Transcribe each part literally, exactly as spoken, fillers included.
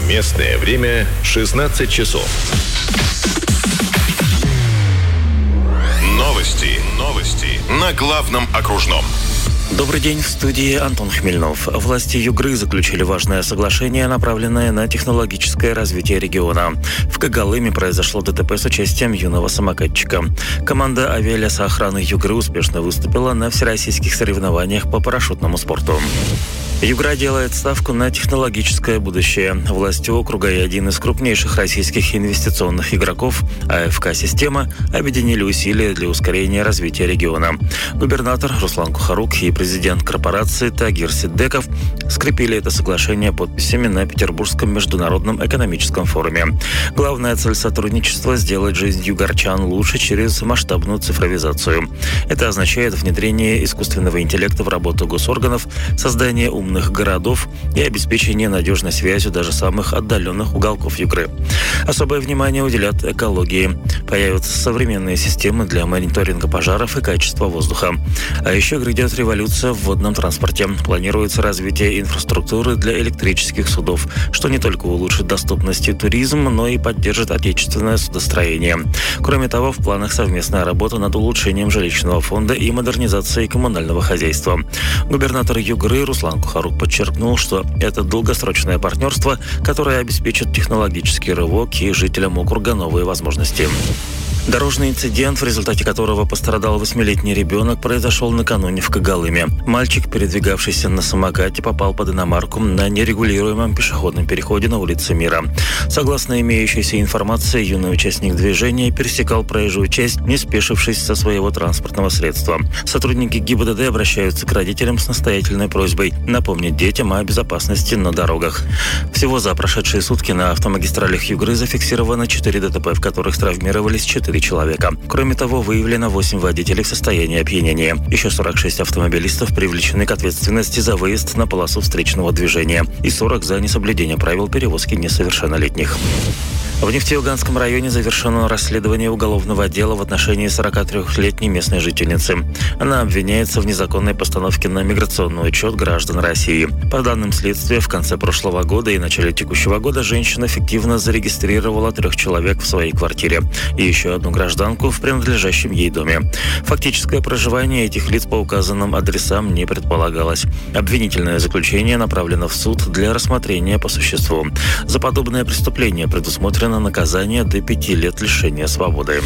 Местное время шестнадцать часов. Новости. Новости на главном окружном. Добрый день, в студии Антон Хмельнов. Власти Югры заключили важное соглашение, направленное на технологическое развитие региона. В Когалыме произошло ДТП с участием юного самокатчика. Команда авиалесоохраны Югры успешно выступила на всероссийских соревнованиях по парашютному спорту. Югра делает ставку на технологическое будущее. Власти округа и один из крупнейших российских инвестиционных игроков, АФК-система, объединили усилия для ускорения развития региона. Губернатор Руслан Кухарук и президент корпорации Тагир Сиддеков скрепили это соглашение подписями на Петербургском международном экономическом форуме. Главная цель сотрудничества – сделать жизнь югорчан лучше через масштабную цифровизацию. Это означает внедрение искусственного интеллекта в работу госорганов, создание умных умных городов и обеспечение надежной связью даже самых отдаленных уголков Югры. Особое внимание уделят экологии. Появятся современные системы для мониторинга пожаров и качества воздуха. А еще грядет революция в водном транспорте. Планируется развитие инфраструктуры для электрических судов, что не только улучшит доступность и туризм, но и поддержит отечественное судостроение. Кроме того, в планах совместная работа над улучшением жилищного фонда и модернизацией коммунального хозяйства. Губернатор Югры Руслан Кухарук подчеркнул, что это долгосрочное партнерство, которое обеспечит технологический рывок и жителям округа новые возможности. Дорожный инцидент, в результате которого пострадал восьмилетний ребенок, произошел накануне в Когалыме. Мальчик, передвигавшийся на самокате, попал под иномарку на нерегулируемом пешеходном переходе на улице Мира. Согласно имеющейся информации, юный участник движения пересекал проезжую часть, не спешившись со своего транспортного средства. Сотрудники ГИБДД обращаются к родителям с настоятельной просьбой напомнить детям о безопасности на дорогах. Всего за прошедшие сутки на автомагистралях Югры зафиксировано четыре ДТП, в которых травмировались четыре человека. Кроме того, выявлено восемь водителей в состоянии опьянения. Еще сорок шесть автомобилистов привлечены к ответственности за выезд на полосу встречного движения и сорок за несоблюдение правил перевозки несовершеннолетних. В Нефтеюганском районе завершено расследование уголовного дела в отношении сорокатрёхлетней местной жительницы. Она обвиняется в незаконной постановке на миграционный учет граждан России. По данным следствия, в конце прошлого года и начале текущего года женщина фиктивно зарегистрировала трех человек в своей квартире и еще одну гражданку в принадлежащем ей доме. Фактическое проживание этих лиц по указанным адресам не предполагалось. Обвинительное заключение направлено в суд для рассмотрения по существу. За подобное преступление предусмотрено наказание до пяти лет лишения свободы.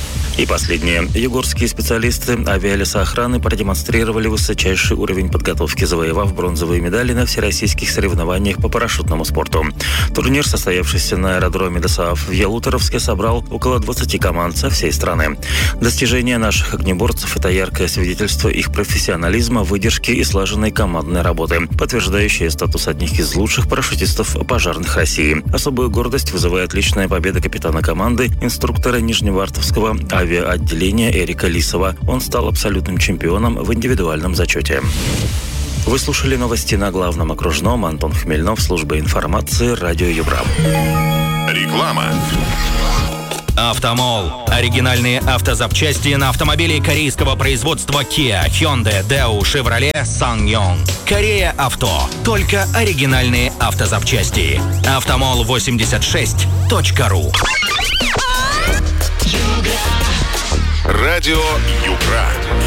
И последнее. Югорские специалисты авиалесоохраны продемонстрировали высочайший уровень подготовки, завоевав бронзовые медали на всероссийских соревнованиях по парашютному спорту. Турнир, состоявшийся на аэродроме ДОСААФ в Ялуторовске, собрал около двадцати команд со всей страны. Достижения наших огнеборцев – это яркое свидетельство их профессионализма, выдержки и слаженной командной работы, подтверждающее статус одних из лучших парашютистов пожарных России. Особую гордость вызывает личная победа капитана команды, инструктора Нижневартовского авиаотделения Эрика Лисова. Он стал абсолютным чемпионом в индивидуальном зачете. Вы слушали новости на главном окружном. Антон Хмельнов, служба информации, радио Югра. Реклама. Автомол. Оригинальные автозапчасти на автомобили корейского производства Kia, Hyundai, Daewoo, Chevrolet, SsangYong. Корея Авто. Только оригинальные автозапчасти. автомол восемьдесят шесть точка ру. Радио Югра.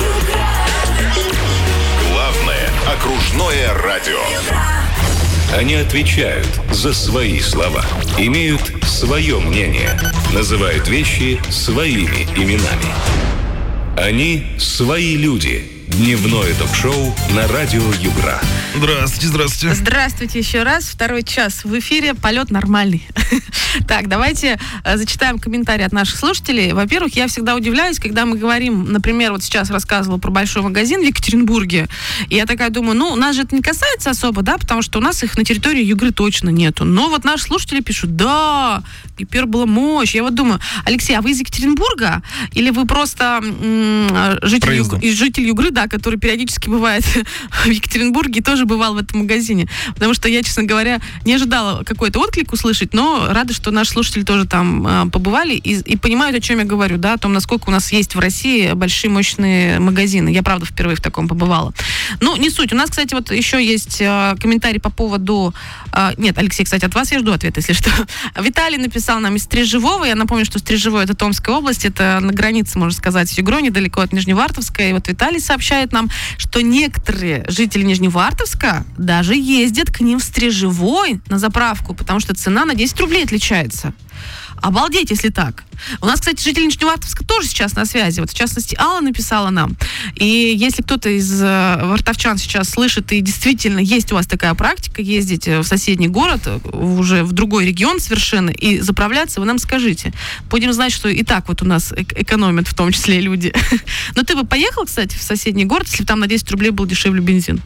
Главное окружное радио. Они отвечают за свои слова, имеют свое мнение, называют вещи своими именами. Они свои люди. Дневное ток-шоу на радио Югра. Здравствуйте, здравствуйте. Здравствуйте еще раз. Второй час в эфире. Полет нормальный. Так, давайте зачитаем комментарии от наших слушателей. Во-первых, я всегда удивляюсь, когда мы говорим, например, вот сейчас рассказывала про большой магазин в Екатеринбурге. И я такая думаю, ну, нас же это не касается особо, да, потому что у нас их на территории Югры точно нету. Но вот наши слушатели пишут, да, гипербола мощь. Я вот думаю, Алексей, а вы из Екатеринбурга? Или вы просто м- житель, Юг... житель Югры да, который периодически бывает в Екатеринбурге, тоже бывал в этом магазине. Потому что я, честно говоря, не ожидала какой-то отклик услышать, но рада, что наши слушатели тоже там э, побывали и, и понимают, о чем я говорю, да, о том, насколько у нас есть в России большие, мощные магазины. Я, правда, впервые в таком побывала. Ну, не суть. У нас, кстати, вот еще есть э, комментарий по поводу... Э, нет, Алексей, кстати, от вас я жду ответа, если что. Виталий написал нам из Стрежевого. Я напомню, что Стрежево — это Томская область, это на границе, можно сказать, с Югрой, недалеко от Нижневартовска. И вот Виталий сообщает нам, что некоторые жители Нижневартовска даже ездят к ним в Стрежевой на заправку, потому что цена на десять рублей отличается. Обалдеть, если так. У нас, кстати, жители Нижневартовска тоже сейчас на связи. Вот, в частности, Алла написала нам. И если кто-то из э, вартовчан сейчас слышит, и действительно есть у вас такая практика, ездить в соседний город, уже в другой регион совершенно, и заправляться, вы нам скажите. Будем знать, что и так вот у нас эк- экономят, в том числе, люди. Но ты бы поехал, кстати, в соседний город, если бы там на десять рублей был дешевле бензин?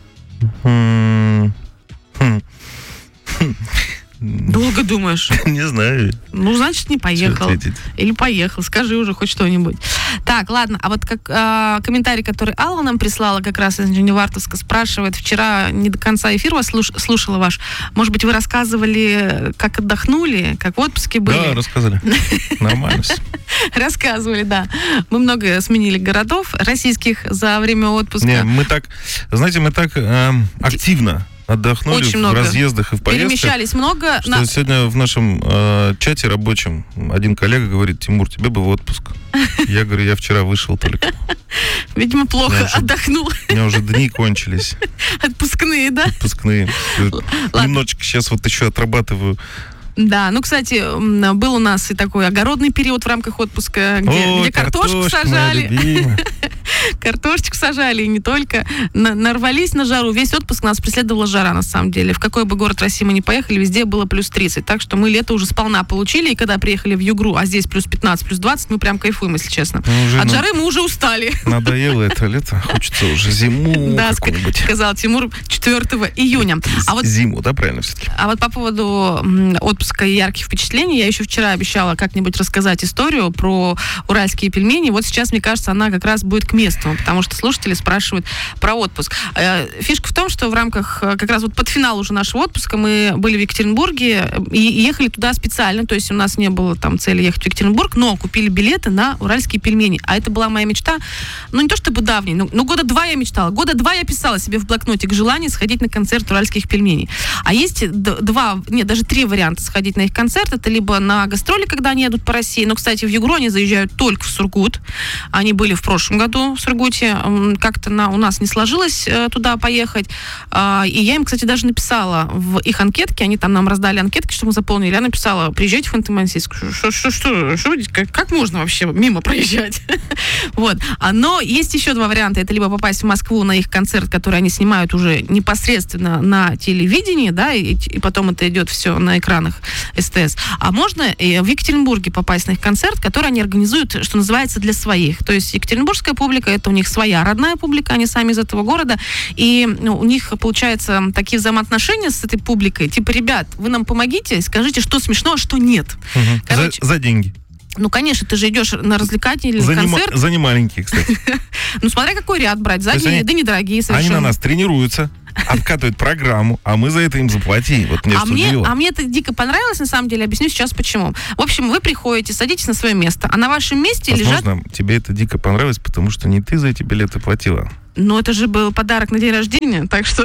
Долго думаешь? Не знаю. Ну, значит, не поехал. Или поехал. Скажи уже хоть что-нибудь. Так, ладно. А вот как э, комментарий, который Алла нам прислала как раз из Нижневартовска, спрашивает, вчера не до конца эфир вас слуш- слушала ваш. Может быть, вы рассказывали, как отдохнули, как в отпуске были? Да, рассказали. Нормально. Рассказывали, да. Мы много сменили городов российских за время отпуска. Не, мы так, знаете, мы так э, активно отдохнули очень в много. разъездах и в поездках. Перемещались много. Что на... сегодня в нашем э, чате рабочем один коллега говорит: Тимур, тебе бы в отпуск. Я говорю, я вчера вышел только. Видимо, плохо уже, отдохнул. У меня уже дни кончились. Отпускные, да? Отпускные. Ладно. Немножечко сейчас вот еще отрабатываю. Да, ну, кстати, был у нас и такой огородный период в рамках отпуска, где, О, где картошку сажали. Картошечку сажали, и не только. На, нарвались на жару. Весь отпуск нас преследовала жара, на самом деле. В какой бы город России мы ни поехали, везде было плюс тридцать. Так что мы лето уже сполна получили. И когда приехали в Югру, а здесь плюс пятнадцать, плюс двадцать, мы прям кайфуем, если честно. Ну, уже, От ну, жары мы уже устали. Надоело это лето. Хочется уже зиму да, какую-нибудь. сказал Тимур, четвёртого июня. А вот, зиму, да, правильно все-таки? А вот по поводу отпуска и ярких впечатлений, я еще вчера обещала как-нибудь рассказать историю про уральские пельмени. Вот сейчас, мне кажется, она как раз будет к месту, потому что слушатели спрашивают про отпуск. Фишка в том, что в рамках, как раз вот под финал уже нашего отпуска, мы были в Екатеринбурге и ехали туда специально, то есть у нас не было там цели ехать в Екатеринбург, но купили билеты на уральские пельмени. А это была моя мечта, ну не то чтобы давней, но, но года два я мечтала. Года два я писала себе в блокнотик желание сходить на концерт уральских пельменей. А есть два, нет, даже три варианта сходить на их концерт. Это либо на гастроли, когда они едут по России, но, кстати, в Югру они заезжают только в Сургут. Они были в прошлом году в Сургуте. Как-то на, у нас не сложилось э, туда поехать. А, и я им, кстати, даже написала в их анкетке, они там нам раздали анкетки, что мы заполнили. Я написала: приезжайте в Ханты-Мансийск. Что, что, что, что, как, как можно вообще мимо проезжать? Вот. Но есть еще два варианта. Это либо попасть в Москву на их концерт, который они снимают уже непосредственно на телевидении, да, и, и потом это идет все на экранах СТС. А можно в Екатеринбурге попасть на их концерт, который они организуют, что называется, для своих. То есть екатеринбургская публика — это у них своя родная публика, они сами из этого города, и ну, у них, получается, такие взаимоотношения с этой публикой. Типа: ребят, вы нам помогите, скажите, что смешно, а что нет. Угу. Короче, за, за деньги. Ну, конечно, ты же идешь на развлекательный за концерт. Не, за не маленькие, кстати. Ну, смотря какой ряд брать. Задние ряды недорогие совершенно. Они на нас тренируются, откатывают программу, а мы за это им заплатим. Вот мне а, что мне, удивило. а мне это дико понравилось, на самом деле. Объясню сейчас почему. В общем, вы приходите, садитесь на свое место, а на вашем месте Возможно, лежат... тебе это дико понравилось, потому что не ты за эти билеты платила. Ну, это же был подарок на день рождения, так что...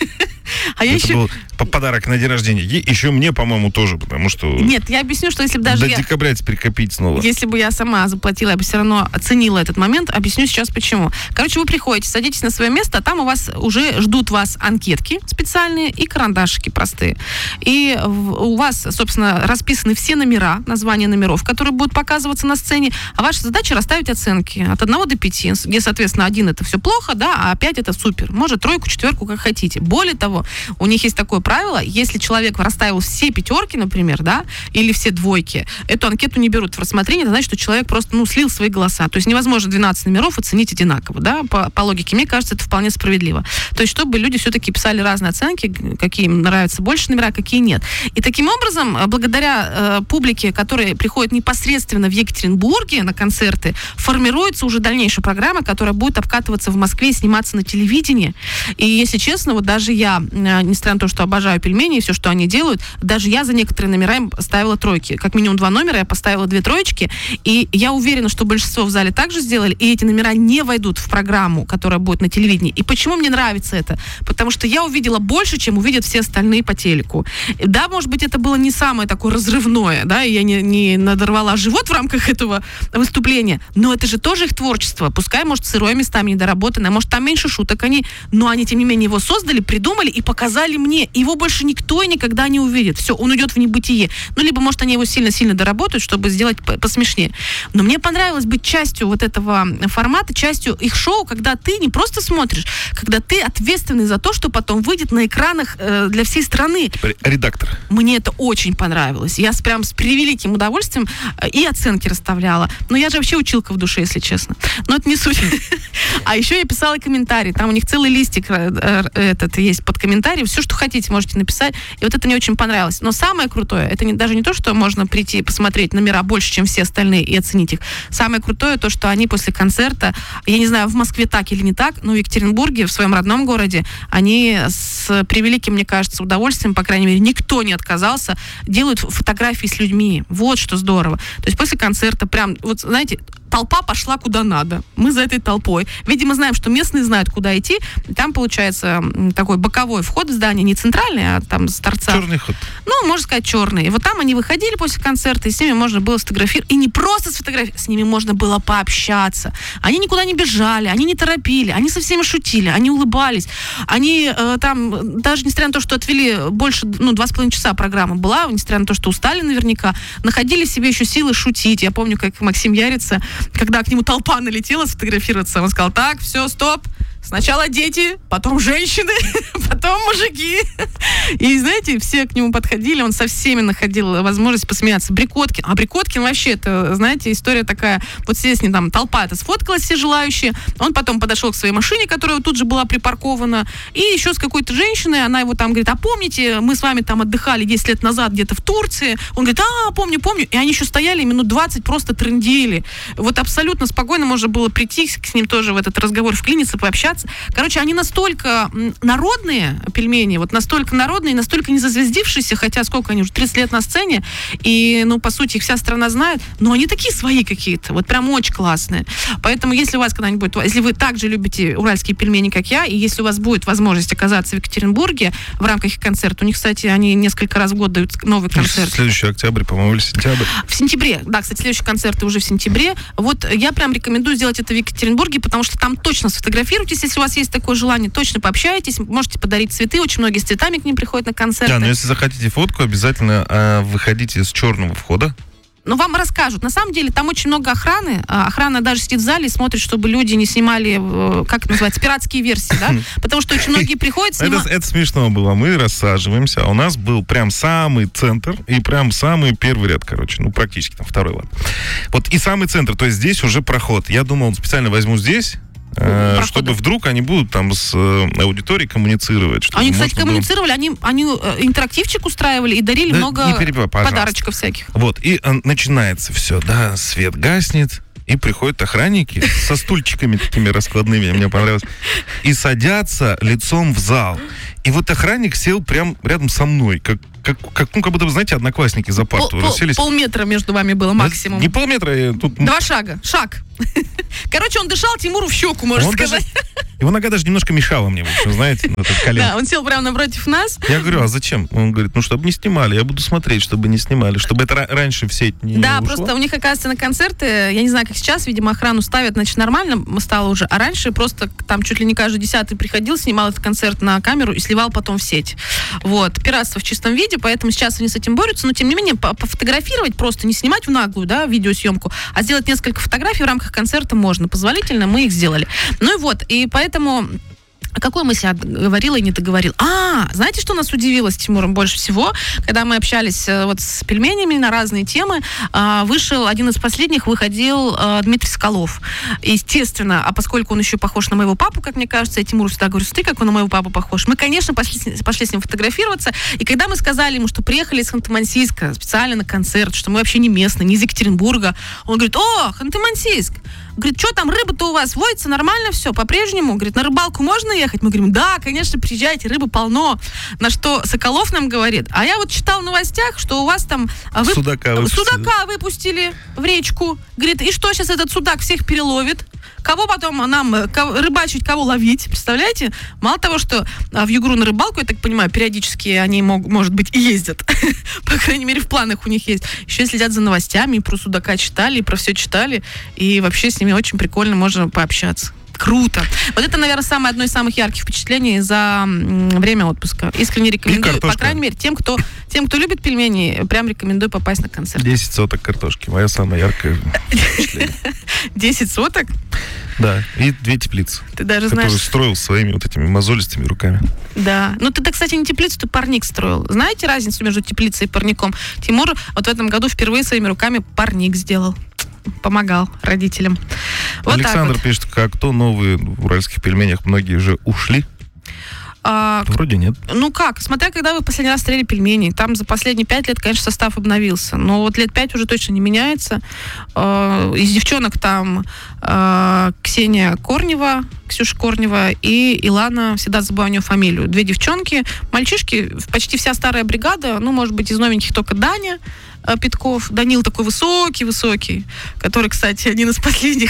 А я это еще... был подарок на день рождения. И еще мне, по-моему, тоже, потому что... Нет, я объясню, что если бы даже до я... декабря теперь копить снова. Если бы я сама заплатила, я бы все равно оценила этот момент. Объясню сейчас почему. Короче, вы приходите, садитесь на свое место, а там у вас уже ждут вас анкетки специальные и карандашики простые. И у вас, собственно, расписаны все номера, названия номеров, которые будут показываться на сцене, а ваша задача расставить оценки от одного до пяти, где, соответственно, один — это все плохо, да, а пять — это супер. Может, тройку, четверку, как хотите. Более того, у них есть такое правило: если человек расставил все пятерки, например, да, или все двойки, эту анкету не берут в рассмотрение, это значит, что человек просто, ну, слил свои голоса. То есть невозможно двенадцать номеров оценить одинаково, да, по, по логике, мне кажется, это вполне справедливо. То есть чтобы люди все-таки писали разные оценки, какие им нравятся больше номера, какие нет. И таким образом, благодаря э, публике, которая приходит непосредственно в Екатеринбурге на концерты, формируется уже дальнейшая программа, которая будет обкатываться в Москве и сниматься на телевидении. И, если честно, вот даже я, э, несмотря на то, что обожаю пельмени и все, что они делают, даже я за некоторые номера им ставила тройки. Как минимум два номера, я поставила две троечки, и я уверена, что большинство в зале также сделали, и эти номера не войдут в программу, которая будет на телевидении. И почему мне нравится это? Потому что я увидела больше, чем увидят все остальные по телеку. Да, может быть, это было не самое такое разрывное, да, и я не, не надорвала живот в рамках этого выступления, но это же тоже их творчество. Пускай, может, сырое местами недоработанное, может, там меньше шуток они, но они, тем не менее, его создали, придумали и показали мне. Его больше никто и никогда не увидит. Все, он уйдет в небытие. Ну, либо, может, они его сильно-сильно доработают, чтобы сделать посмешнее. Но мне понравилось быть частью вот этого формата, частью их шоу, когда ты не просто смотришь, когда ты ответственный за то, что потом выйдет на экранах э, для всей страны. Редактор. Мне это очень понравилось. Я с, прям с превеликим удовольствием э, и оценки расставляла. Но я же вообще училка в душе, если честно. Но это не суть. А еще я писала комментарии. Там у них целый листик этот есть под комментарий. Все, что хотите, можете написать. И вот это мне очень понравилось. Но самое крутое, это не, даже не то, что можно прийти и посмотреть номера больше, чем все остальные, и оценить их. Самое крутое то, что они после концерта, я не знаю, в Москве так или не так, но в Екатеринбурге, в своем родном городе, они с превеликим, мне кажется, удовольствием, по крайней мере, никто не отказался, делают фотографии с людьми. Вот что здорово. То есть после концерта прям, вот знаете, толпа пошла куда надо. Мы за этой толпой. Видимо, знаем, что местные знают, куда идти. Там, получается, такой боковой вход в здание, не центральный, а там с торца. Черный ход. Ну, можно сказать, черный. И вот там они выходили после концерта, и с ними можно было сфотографировать. И не просто сфотографировать, с ними можно было пообщаться. Они никуда не бежали, они не торопили, они со всеми шутили, они улыбались. Они э, там, даже несмотря на то, что отвели больше, ну, два с половиной часа программа была, несмотря на то, что устали наверняка, находили в себе еще силы шутить. Я помню, как Максим Ярица, когда к нему толпа налетела сфотографироваться, он сказал: так, все, стоп, сначала дети, потом женщины, потом мужики. И, знаете, все к нему подходили, он со всеми находил возможность посмеяться. Брикоткин. А Брикоткин вообще, это, знаете, история такая, вот здесь не там толпа это сфоткалась, все желающие, он потом подошел к своей машине, которая тут же была припаркована, и еще с какой-то женщиной, она его там говорит: а помните, мы с вами там отдыхали десять лет назад где-то в Турции? Он говорит: а, помню, помню. И они еще стояли минут двадцать, просто трындели. Вот абсолютно спокойно можно было прийти с ним тоже в этот разговор, вклиниться, пообщаться. Короче, они настолько народные пельмени, вот настолько народные, настолько не зазвездившиеся, хотя сколько они уже, тридцать лет на сцене, и, ну, по сути, их вся страна знает, но они такие свои какие-то, вот прям очень классные. Поэтому, если у вас когда-нибудь, если вы также любите уральские пельмени, как я, и если у вас будет возможность оказаться в Екатеринбурге в рамках их концерта, у них, кстати, они несколько раз в год дают новый концерт. Следующий октябрь, по-моему, или сентябрь. В сентябре, да, кстати, следующие концерты уже в сентябре. Вот я прям рекомендую сделать это в Екатеринбурге, потому что там точно сфотографируйтесь, если у вас есть такое желание, точно пообщайтесь, можете подарить цветы, очень многие с цветами к ним приходят на концерты. Да, но если захотите фотку, обязательно э, выходите с черного входа. Ну, вам расскажут. На самом деле, там очень много охраны. Охрана даже сидит в зале и смотрит, чтобы люди не снимали, как это называется, пиратские версии, да? Потому что очень многие приходят, снимают... Это, это смешно было. Мы рассаживаемся, а у нас был прям самый центр и прям самый первый ряд, короче. Ну, практически там второй, ладно. Вот и самый центр, то есть здесь уже проход. Я думал, специально возьму здесь, Э, чтобы вдруг они будут там с э, аудиторией коммуницировать. Они, кстати, коммуницировали, было... они, они э, интерактивчик устраивали и дарили да, много перебивай, подарочков всяких. Вот, и э, начинается все, да, свет гаснет, и приходят охранники со стульчиками такими раскладными, мне понравилось, и садятся лицом в зал. И вот охранник сел прям рядом со мной, как Как, как, ну, как будто, вы знаете, одноклассники за парту пол, расселись. Полметра между вами было максимум. Не полметра, тут... Два шага. Шаг. Короче, он дышал Тимуру в щеку, можно он сказать. Даже, его нога даже немножко мешала мне, в общем, знаете, на этот колен. Да, он сел прямо напротив нас. Я говорю: а зачем? Он говорит: ну, чтобы не снимали. Я буду смотреть, чтобы не снимали. Чтобы это ра- раньше в сеть не Да, ушло. просто у них, оказывается, на концерты, я не знаю, как сейчас, видимо, охрану ставят, значит, нормально стало уже. А раньше просто там чуть ли не каждый десятый приходил, снимал этот концерт на камеру и сливал потом в сеть. Вот. Пиратство в чистом виде, поэтому сейчас они с этим борются, но, тем не менее, пофотографировать, просто не снимать в наглую, да, видеосъемку, а сделать несколько фотографий в рамках концерта можно. Позволительно, мы их сделали. Ну и вот, и поэтому... Какой мы себя говорила и не договорил? А, знаете, что нас удивило с Тимуром больше всего? Когда мы общались вот с пельменями на разные темы, вышел, один из последних выходил Дмитрий Соколов. Естественно, а поскольку он еще похож на моего папу, как мне кажется, я Тимуру всегда говорю, смотри, как он на моего папу похож. Мы, конечно, пошли, пошли с ним фотографироваться, и когда мы сказали ему, что приехали из Ханты-Мансийска специально на концерт, что мы вообще не местные, не из Екатеринбурга, он говорит: о, Ханты-Мансийск! Говорит, что там, рыба-то у вас водится, нормально все, по-прежнему? Говорит, на рыбалку можно ехать? Мы говорим, да, конечно, приезжайте, рыбы полно. На что Соколов нам говорит, а я вот читал в новостях, что у вас там... Вы... Судака выпустили. Судака выпустили в речку. Говорит, и что сейчас этот судак всех переловит? Кого потом нам кого, рыбачить, кого ловить? Представляете? Мало того, что в Югру на рыбалку, я так понимаю, периодически они, мог, может быть, и ездят. По крайней мере, в планах у них есть. Еще следят за новостями, и про судака читали, и про все читали. И вообще с ними очень прикольно можно пообщаться. Круто. Вот это, наверное, самое одно из самых ярких впечатлений за время отпуска. Искренне рекомендую. По крайней мере, тем, кто, тем, кто любит пельмени, прям рекомендую попасть на концерт. десять соток картошки. Моя самая яркая впечатление. десять соток? Да, и две теплицы. Ты даже которые знаешь... строил своими вот этими мозолистыми руками. Да. Ну, ты, кстати, не теплицу, ты парник строил. Знаете разницу между теплицей и парником? Тимур вот в этом году впервые своими руками парник сделал. Помогал родителям. Вот Александр вот. пишет, как кто новые в уральских пельменях, многие же ушли. А, Вроде нет. Ну как, смотря когда вы последний раз строили пельмени. Там за последние пять лет, конечно, состав обновился. Но вот лет пять уже точно не меняется. А, из девчонок там а, Ксения Корнева, Ксюша Корнева и Илана, всегда забываю у нее фамилию. Две девчонки. Мальчишки, почти вся старая бригада. Ну, может быть, из новеньких только Даня Питков. Данил такой высокий-высокий, который, кстати, один из последних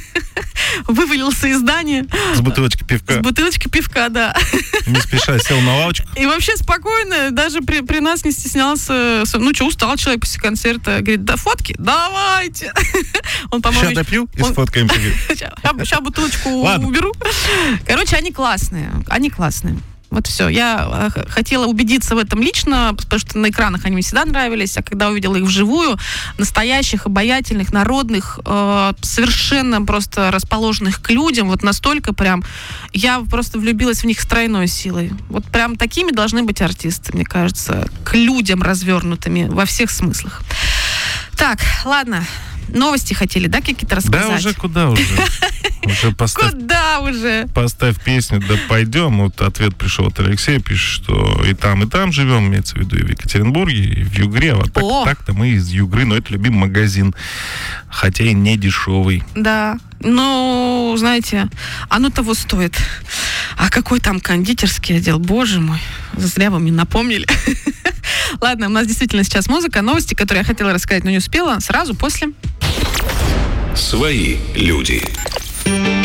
вывалился из здания. С бутылочкой пивка. С бутылочкой пивка, да. Не спеша сел на лавочку. И вообще спокойно, даже при, при нас не стеснялся. Ну что, устал человек после концерта. Говорит, да фотки? Давайте. Он, по-моему... Сейчас допью и он... сфоткаем. Сейчас бутылочку Ладно. уберу. Короче, они классные. Они классные. Вот все. Я э, хотела убедиться в этом лично, потому что на экранах они мне всегда нравились, а когда увидела их вживую, настоящих, обаятельных, народных, э, совершенно просто расположенных к людям, вот настолько прям, я просто влюбилась в них с тройной силой. Вот прям такими должны быть артисты, мне кажется, к людям развернутыми во всех смыслах. Так, ладно. Новости хотели, да, какие-то рассказать? Да уже куда уже? Уже поставь, Куда уже? поставь песню, да пойдем. Вот ответ пришел от Алексея, пишет, что и там, и там живем, имеется в виду и в Екатеринбурге, и в Югре. А вот так, так-то мы из Югры, но это любимый магазин, хотя и не дешевый. Да, ну, знаете, оно того стоит. А какой там кондитерский отдел, боже мой, зря вы мне напомнили. Ладно, у нас действительно сейчас музыка, новости, которые я хотела рассказать, но не успела, сразу после. Свои люди.